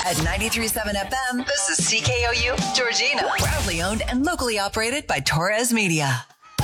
At 93.7 FM, this is CKOU, Georgina. Proudly owned and locally operated by Torres Media.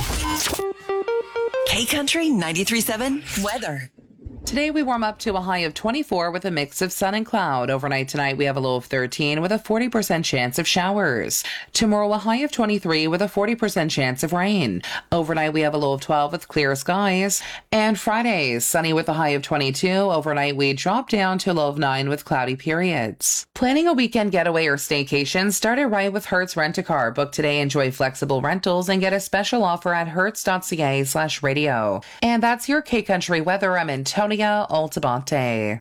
K-Country 93.7 weather. Today we warm up to a high of 24 with a mix of sun and cloud. Overnight tonight we have a low of 13 with a 40% chance of showers. Tomorrow a high of 23 with a 40% chance of rain. Overnight we have a low of 12 with clear skies. And Friday, sunny with a high of 22. Overnight we drop down to a low of 9 with cloudy periods. Planning a weekend getaway or staycation? Start it right with Hertz Rent-A-Car. Book today, enjoy flexible rentals, and get a special offer at hertz.ca/radio. And that's your K-Country weather. I'm Antonia Altabante.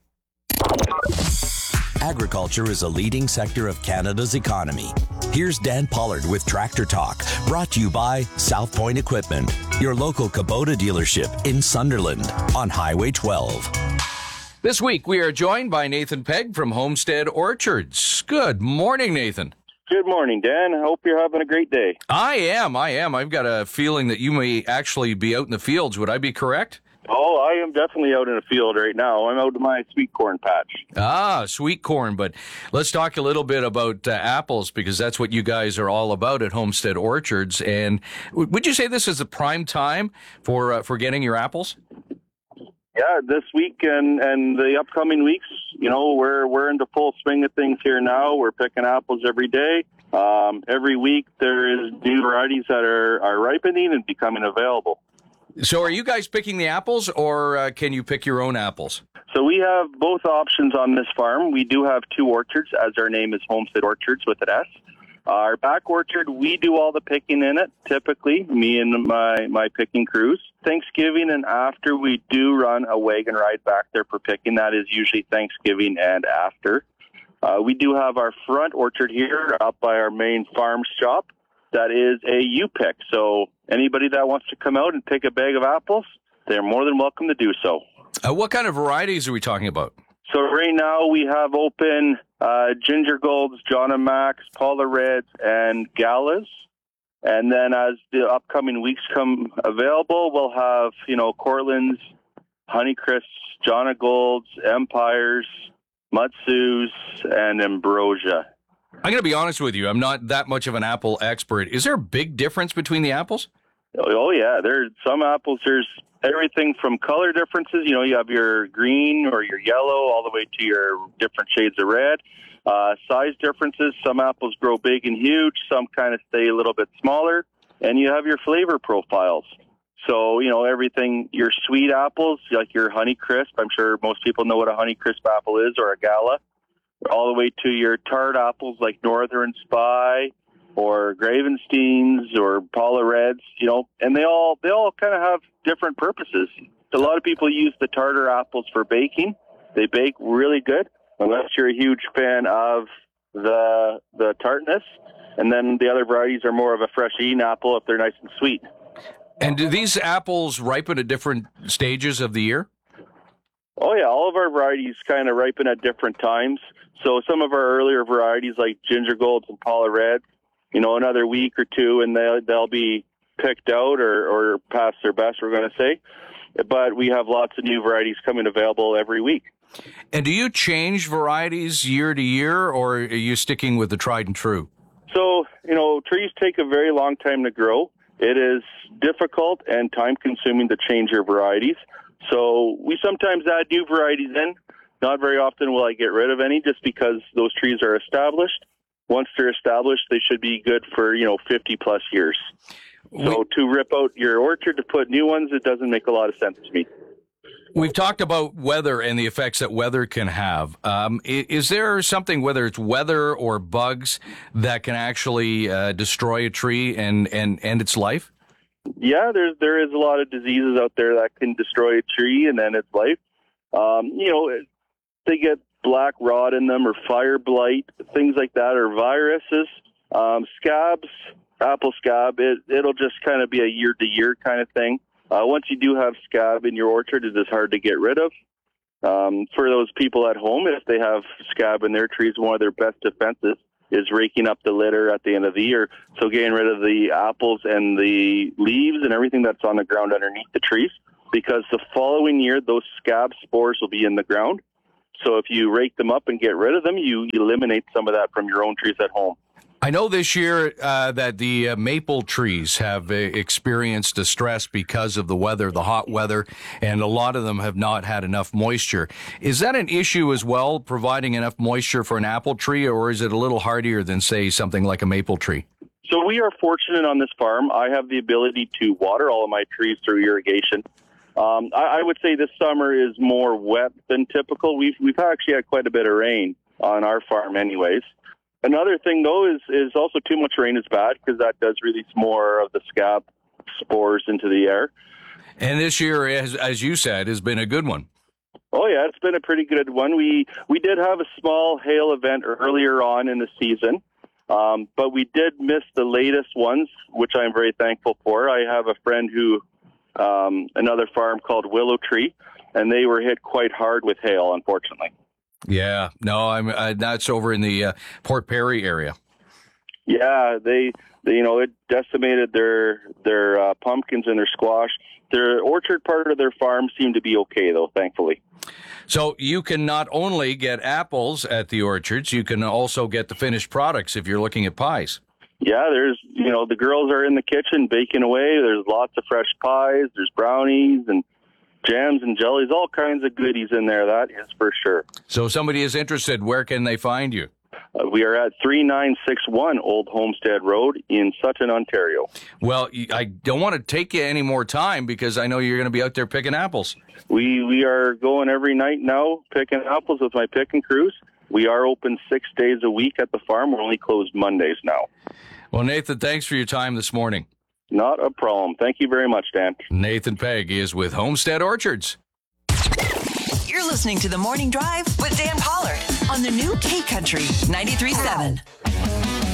Agriculture is a leading sector of Canada's economy. Here's Dan Pollard with Tractor Talk, brought to you by South Point Equipment, your local Kubota dealership in Sunderland on Highway 12. This week we are joined by Nathan Pegg from Homestead Orchards. Good morning, Nathan. Good morning, Dan. I hope you're having a great day. I am. I've got a feeling that you may actually be out in the fields. Would I be correct? Oh, I am definitely out in the field right now. I'm out in my sweet corn patch. Ah, sweet corn. But let's talk a little bit about apples, because that's what you guys are all about at Homestead Orchards. And would you say this is the prime time for getting your apples? Yeah, this week and the upcoming weeks, you know, we're into full swing of things here now. We're picking apples every day. Every week there is new varieties that are ripening and becoming available. So are you guys picking the apples, or can you pick your own apples? So we have both options on this farm. We do have two orchards, as our name is Homestead Orchards with an S. Our back orchard, we do all the picking in it, typically, me and my picking crews. Thanksgiving and after, we do run a wagon ride back there for picking. That is usually Thanksgiving and after. We do have our front orchard here up by our main farm shop. That is a U-pick. So anybody that wants to come out and pick a bag of apples, they're more than welcome to do so. What kind of varieties are we talking about? So right now we have open Ginger Golds, John and Max, Paula Reds, and Galas. And then as the upcoming weeks come available, we'll have, you know, Cortland's, Honeycrisps, John and Golds, Empires, Mutsus, and Ambrosia. I'm going to be honest with you. I'm not that much of an apple expert. Is there a big difference between the apples? Oh yeah. There's some apples, there's everything from color differences. You know, you have your green or your yellow all the way to your different shades of red. Size differences. Some apples grow big and huge. Some kind of stay a little bit smaller. And you have your flavor profiles. So, you know, everything, your sweet apples, like your Honeycrisp. I'm sure most people know what a Honeycrisp apple is, or a Gala. All the way to your tart apples like Northern Spy or Gravensteins or Paula Reds, you know, and they all kind of have different purposes. A lot of people use the tartar apples for baking. They bake really good, unless you're a huge fan of the tartness. And then the other varieties are more of a fresh eating apple if they're nice and sweet. And do these apples ripen at different stages of the year? Oh, yeah. All of our varieties kind of ripen at different times. So some of our earlier varieties like Ginger Golds and Paula Reds, you know, another week or two, and they'll be picked out or past their best, we're going to say. But we have lots of new varieties coming available every week. And do you change varieties year to year, or are you sticking with the tried and true? So, you know, trees take a very long time to grow. It is difficult and time-consuming to change your varieties. So we sometimes add new varieties in. Not very often will I get rid of any, just because those trees are established. Once they're established, they should be good for, 50-plus years. So to rip out your orchard to put new ones, it doesn't make a lot of sense to me. We've talked about weather and the effects that weather can have. Is there something, whether it's weather or bugs, that can actually destroy a tree and end its life? Yeah, there is a lot of diseases out there that can destroy a tree and end its life. They get black rot in them, or fire blight, things like that, or viruses, scabs, apple scab. It'll just kind of be a year-to-year kind of thing. Once you do have scab in your orchard, it is hard to get rid of. For those people at home, if they have scab in their trees, one of their best defenses is raking up the litter at the end of the year. So getting rid of the apples and the leaves and everything that's on the ground underneath the trees, because the following year, those scab spores will be in the ground. So if you rake them up and get rid of them, you eliminate some of that from your own trees at home. I know this year that the maple trees have experienced distress because of the weather, the hot weather, and a lot of them have not had enough moisture. Is that an issue as well, providing enough moisture for an apple tree, or is it a little hardier than, say, something like a maple tree? So we are fortunate on this farm. I have the ability to water all of my trees through irrigation. I would say this summer is more wet than typical. We've actually had quite a bit of rain on our farm anyways. Another thing, though, is also too much rain is bad because that does release more of the scab spores into the air. And this year, as you said, has been a good one. Oh, yeah, it's been a pretty good one. We did have a small hail event earlier on in the season, but we did miss the latest ones, which I'm very thankful for. I have a friend who, another farm called Willow Tree, and they were hit quite hard with hail, unfortunately. Yeah, no, that's over in the Port Perry area. Yeah, they it decimated their pumpkins and their squash. Their orchard part of their farm seemed to be okay, though, thankfully. So you can not only get apples at the orchards, you can also get the finished products if you're looking at pies. Yeah, there's, the girls are in the kitchen baking away. There's lots of fresh pies. There's brownies and jams and jellies, all kinds of goodies in there, that is for sure. So if somebody is interested, where can they find you? We are at 3961 Old Homestead Road in Sutton, Ontario. Well, I don't want to take you any more time because I know you're going to be out there picking apples. We are going every night now picking apples with my picking crews. We are open 6 days a week at the farm. We're only closed Mondays now. Well, Nathan, thanks for your time this morning. Not a problem. Thank you very much, Dan. Nathan Pegg is with Homestead Orchards. You're listening to The Morning Drive with Dan Pollard on the new K Country 93.7.